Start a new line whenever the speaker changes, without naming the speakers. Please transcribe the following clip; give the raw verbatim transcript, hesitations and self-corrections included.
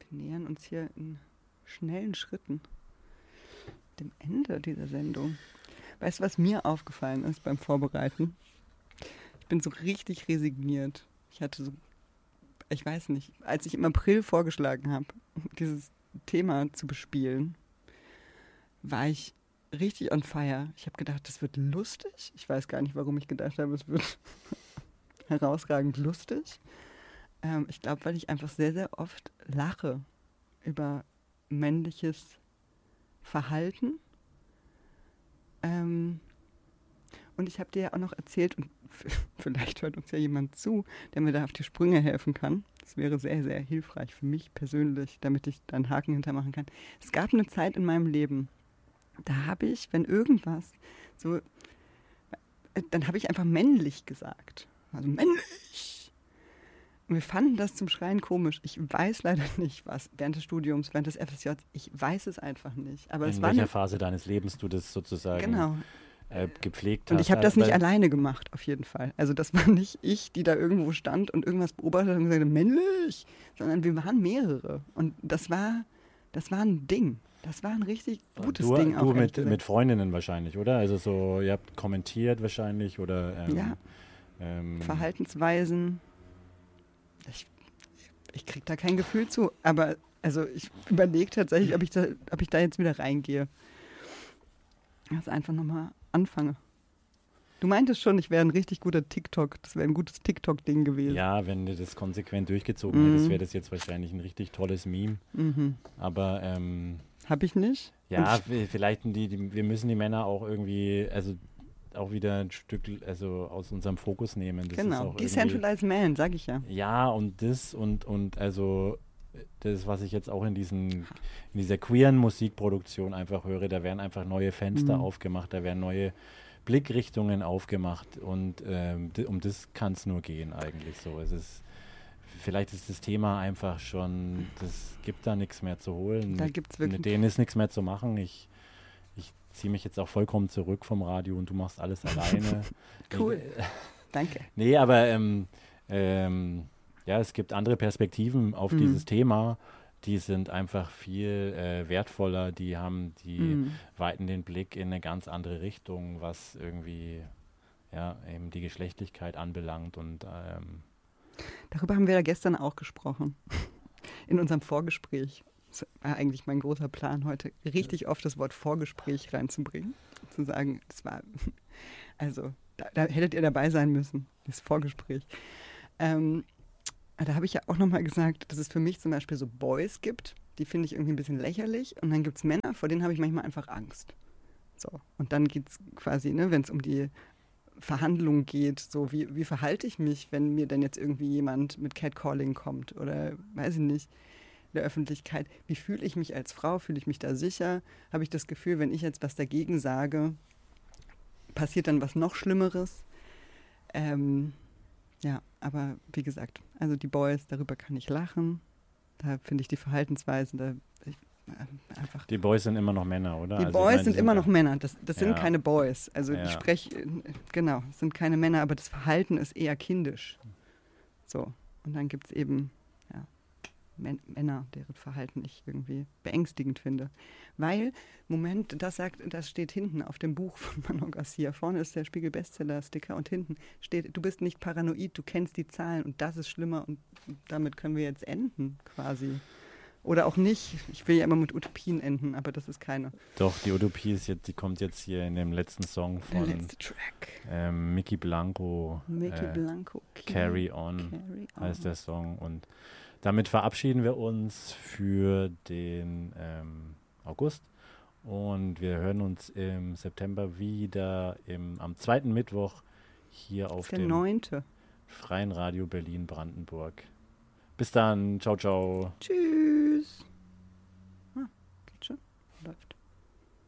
Wir nähern uns hier in schnellen Schritten dem Ende dieser Sendung. Weißt du, was mir aufgefallen ist beim Vorbereiten? Ich bin so richtig resigniert. Ich hatte so, ich weiß nicht, als ich im April vorgeschlagen habe, dieses Thema zu bespielen, war ich richtig on fire. Ich habe gedacht, das wird lustig. Ich weiß gar nicht, warum ich gedacht habe, es wird herausragend lustig. Ähm, ich glaube, weil ich einfach sehr, sehr oft lache über männliches Verhalten. Ähm, und ich habe dir ja auch noch erzählt, und f- vielleicht hört uns ja jemand zu, der mir da auf die Sprünge helfen kann. Das wäre sehr, sehr hilfreich für mich persönlich, damit ich da einen Haken hintermachen kann. Es gab eine Zeit in meinem Leben, da habe ich, wenn irgendwas so, äh, dann habe ich einfach männlich gesagt. Also männlich. Und wir fanden das zum Schreien komisch. Ich weiß leider nicht, was während des Studiums, während des F S J, ich weiß es einfach nicht. Aber
In
es war
welcher
eine,
Phase deines Lebens du das sozusagen
genau.
äh, gepflegt
Und
hast.
ich habe das nicht
Weil-
alleine gemacht, auf jeden Fall. Also das war nicht ich, die da irgendwo stand und irgendwas beobachtet hat und gesagt hat, männlich, sondern wir waren mehrere. Und das war, das war ein Ding. Das war ein richtig gutes
du,
Ding auch.
Du
ehrlich
mit,
gesagt.
mit Freundinnen wahrscheinlich, oder? Also so, ihr habt kommentiert wahrscheinlich oder ähm,
Ja.
ähm,
Verhaltensweisen. Ich, ich kriege da kein Gefühl zu, aber also ich überlege tatsächlich, ob ich, da, ob ich da jetzt wieder reingehe. Also einfach nochmal anfange. Du meintest schon, ich wäre ein richtig guter TikTok, das wäre ein gutes TikTok-Ding gewesen.
Ja, wenn du das konsequent durchgezogen
Mhm.
hättest, wäre das jetzt wahrscheinlich ein richtig tolles Meme.
Mhm.
Aber ähm,
Habe ich nicht.
ja,
Und
v- vielleicht die, die, wir müssen die Männer auch irgendwie, also auch wieder ein Stück, also aus unserem Fokus nehmen. Das ist
genau,
auch irgendwie-
Decentralized Man, sag ich ja.
Ja, und das und, und also das, was ich jetzt auch in diesen in dieser queeren Musikproduktion einfach höre, da werden einfach neue Fenster
Mhm.
aufgemacht, da werden neue Blickrichtungen aufgemacht und ähm, d- um das kann es nur gehen eigentlich so. Es ist, vielleicht ist das Thema einfach schon, das gibt da nichts mehr zu holen.
Da
Mit-
gibt's wirklich-
Mit denen ist nichts mehr zu machen. Ich, ich ziehe mich jetzt auch vollkommen zurück vom Radio und du machst alles alleine.
Cool.
Ich,
Danke.
Nee, aber ähm, ähm, ja, es gibt andere Perspektiven auf
Mhm.
dieses Thema. Die sind einfach viel äh, wertvoller. Die haben, die
Mhm.
weiten den Blick in eine ganz andere Richtung, was irgendwie ja eben die Geschlechtlichkeit anbelangt. Und ähm,
Darüber haben wir ja gestern auch gesprochen. In unserem Vorgespräch. Das war eigentlich mein großer Plan heute, richtig oft das Wort Vorgespräch reinzubringen. Zu sagen, das war, also da, da hättet ihr dabei sein müssen, das Vorgespräch. Ähm, da habe ich ja auch nochmal gesagt, dass es für mich zum Beispiel so Boys gibt, die finde ich irgendwie ein bisschen lächerlich. Und dann gibt es Männer, vor denen habe ich manchmal einfach Angst. So. Und dann geht es quasi, ne, wenn es um die Verhandlung geht, so wie, wie verhalte ich mich, wenn mir denn jetzt irgendwie jemand mit Catcalling kommt oder weiß ich nicht, in der Öffentlichkeit. Wie fühle ich mich als Frau? Fühle ich mich da sicher? Habe ich das Gefühl, wenn ich jetzt was dagegen sage, passiert dann was noch Schlimmeres? Ähm, ja, aber wie gesagt, also die Boys, darüber kann ich lachen. Da finde ich die Verhaltensweisen, da ich, äh, einfach.
die Boys sind immer noch Männer, oder?
Die
Also ich
Boys
meine,
sind immer noch Männer. Das, das sind
Ja.
keine Boys. Also
Ja.
ich spreche, genau, es sind keine Männer, aber das Verhalten ist eher kindisch. So. Und dann gibt es eben ja, Män- Männer, deren Verhalten ich irgendwie beängstigend finde. Weil, Moment, das sagt, das steht hinten auf dem Buch von Manon Garcia. Vorne ist der Spiegel-Bestseller-Sticker und hinten steht, du bist nicht paranoid, du kennst die Zahlen und das ist schlimmer und damit können wir jetzt enden quasi. Oder auch nicht. Ich will ja immer mit Utopien enden, aber das ist keine.
Doch, die Utopie ist jetzt, die kommt jetzt hier in dem letzten Song
Der
von
letzte Track.
ähm, Mickey Blanco.
Mickey
äh,
Blanco. Okay.
Carry On
Carry on.
heißt der Song. Und damit verabschieden wir uns für den ähm, August. Und wir hören uns im September wieder im, am zweiten Mittwoch hier
Das
auf
ist der
dem
neunte.
Freien Radio Berlin-Brandenburg. Bis dann. Ciao, ciao.
Tschüss.